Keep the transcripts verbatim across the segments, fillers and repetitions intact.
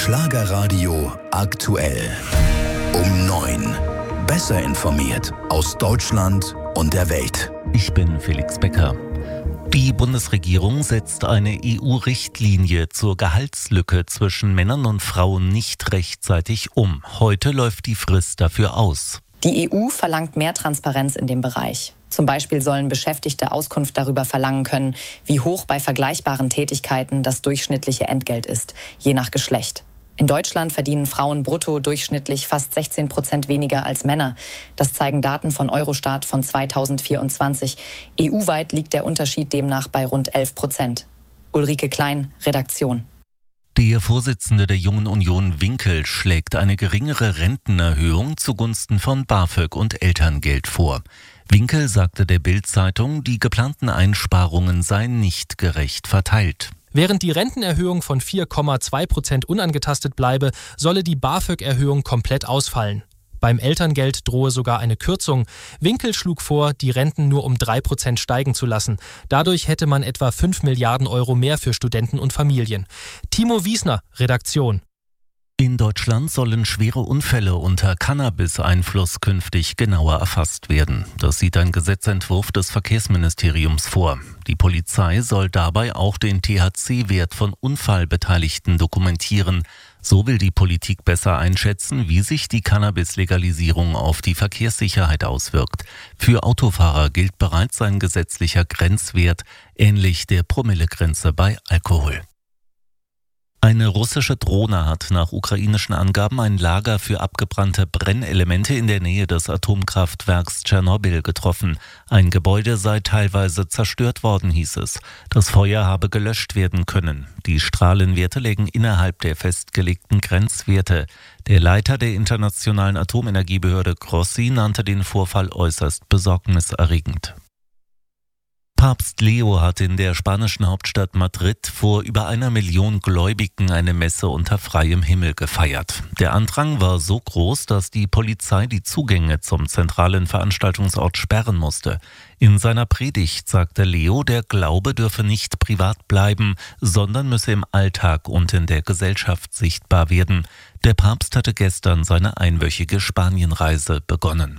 Schlagerradio aktuell. Um neun. Besser informiert aus Deutschland und der Welt. Ich bin Felix Becker. Die Bundesregierung setzt eine E U-Richtlinie zur Gehaltslücke zwischen Männern und Frauen nicht rechtzeitig um. Heute läuft die Frist dafür aus. Die E U verlangt mehr Transparenz in dem Bereich. Zum Beispiel sollen Beschäftigte Auskunft darüber verlangen können, wie hoch bei vergleichbaren Tätigkeiten das durchschnittliche Entgelt ist, je nach Geschlecht. In Deutschland verdienen Frauen brutto durchschnittlich fast sechzehn Prozent weniger als Männer. Das zeigen Daten von Eurostat von zweitausendvierundzwanzig. E U-weit liegt der Unterschied demnach bei rund elf Prozent. Ulrike Klein, Redaktion. Der Vorsitzende der Jungen Union Winkel schlägt eine geringere Rentenerhöhung zugunsten von BAföG und Elterngeld vor. Winkel sagte der Bild-Zeitung, die geplanten Einsparungen seien nicht gerecht verteilt. Während die Rentenerhöhung von vier Komma zwei Prozent unangetastet bleibe, solle die BAföG-Erhöhung komplett ausfallen. Beim Elterngeld drohe sogar eine Kürzung. Winkel schlug vor, die Renten nur um drei Prozent steigen zu lassen. Dadurch hätte man etwa fünf Milliarden Euro mehr für Studenten und Familien. Timo Wiesner, Redaktion. In Deutschland sollen schwere Unfälle unter Cannabis-Einfluss künftig genauer erfasst werden. Das sieht ein Gesetzentwurf des Verkehrsministeriums vor. Die Polizei soll dabei auch den T H C-Wert von Unfallbeteiligten dokumentieren. So will die Politik besser einschätzen, wie sich die Cannabis-Legalisierung auf die Verkehrssicherheit auswirkt. Für Autofahrer gilt bereits ein gesetzlicher Grenzwert, ähnlich der Promillegrenze bei Alkohol. Eine russische Drohne hat nach ukrainischen Angaben ein Lager für abgebrannte Brennelemente in der Nähe des Atomkraftwerks Tschernobyl getroffen. Ein Gebäude sei teilweise zerstört worden, hieß es. Das Feuer habe gelöscht werden können. Die Strahlenwerte lägen innerhalb der festgelegten Grenzwerte. Der Leiter der Internationalen Atomenergiebehörde Grossi nannte den Vorfall äußerst besorgniserregend. Papst Leo hat in der spanischen Hauptstadt Madrid vor über einer Million Gläubigen eine Messe unter freiem Himmel gefeiert. Der Andrang war so groß, dass die Polizei die Zugänge zum zentralen Veranstaltungsort sperren musste. In seiner Predigt sagte Leo, der Glaube dürfe nicht privat bleiben, sondern müsse im Alltag und in der Gesellschaft sichtbar werden. Der Papst hatte gestern seine einwöchige Spanienreise begonnen.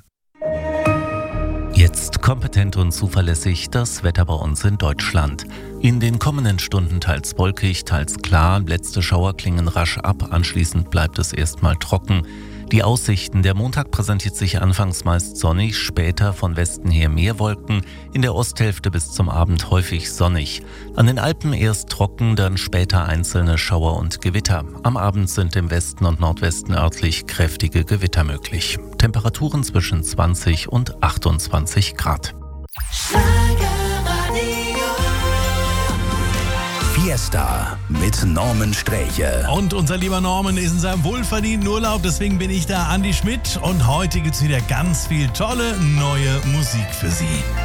Jetzt kompetent und zuverlässig das Wetter bei uns in Deutschland. In den kommenden Stunden teils wolkig, teils klar. Letzte Schauer klingen rasch ab, anschließend bleibt es erstmal trocken. Die Aussichten: Der Montag präsentiert sich anfangs meist sonnig, später von Westen her mehr Wolken, in der Osthälfte bis zum Abend häufig sonnig. An den Alpen erst trocken, dann später einzelne Schauer und Gewitter. Am Abend sind im Westen und Nordwesten örtlich kräftige Gewitter möglich. Temperaturen zwischen zwanzig und achtundzwanzig Grad. Fiesta mit Norman Sträche. Und unser lieber Norman ist in seinem wohlverdienten Urlaub, deswegen bin ich da, Andi Schmidt. Und heute gibt's wieder ganz viel tolle neue Musik für Sie.